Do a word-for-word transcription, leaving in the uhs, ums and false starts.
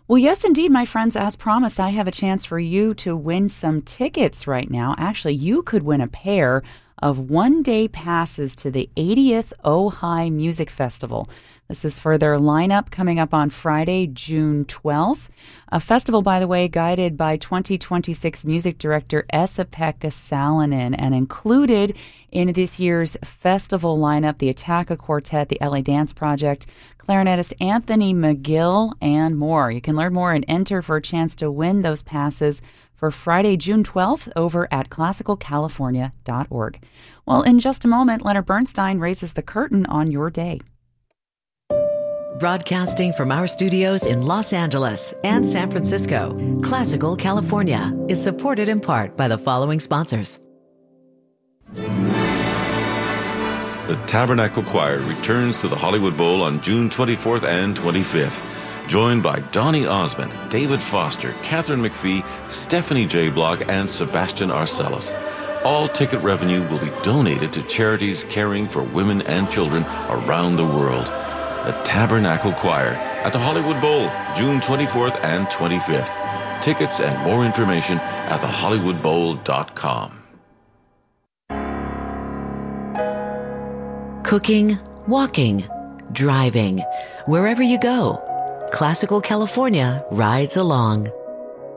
Well, yes, indeed, my friends. As promised, I have a chance for you to win some tickets right now. Actually, you could win a pair of one-day passes to the eightieth Ojai Music Festival. This is for their lineup coming up on Friday, June twelfth. A festival, by the way, guided by twenty twenty-six music director Esa-Pekka Salonen, and included in this year's festival lineup, the Attacca Quartet, the L A Dance Project, clarinetist Anthony McGill, and more. You can learn more and enter for a chance to win those passes for Friday, June twelfth, over at classical california dot org. Well, in just a moment, Leonard Bernstein raises the curtain on your day. Broadcasting from our studios in Los Angeles and San Francisco, Classical California is supported in part by the following sponsors. The Tabernacle Choir returns to the Hollywood Bowl on June twenty-fourth and twenty-fifth. Joined by Donny Osmond, David Foster, Catherine McPhee, Stephanie J. Block, and Sebastian Arcellus. All ticket revenue will be donated to charities caring for women and children around the world. The Tabernacle Choir at the Hollywood Bowl, June twenty-fourth and twenty-fifth. Tickets and more information at the hollywood bowl dot com. Cooking, walking, driving, wherever you go, Classical California rides along.